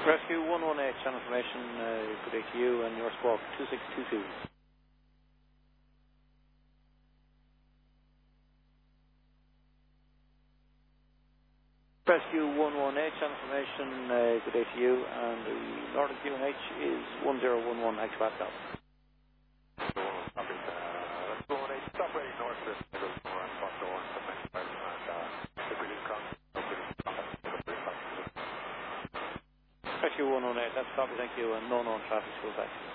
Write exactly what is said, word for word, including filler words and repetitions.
Rescue one one eight, channel information, uh, good day to you and your squawk two six two two. Rescue one one eight, channel information, uh, good day to you, and the Northern Q N H is one zero one one, Acrobat Golf. Copy. Uh, let's go on eight. Stop ready north of this. Middle around Fox Orange, seven ninety-five, and uh, if we didn't come, no, we didn't come. Rescue one one eight, that's copy, thank you, and no known traffic, go back.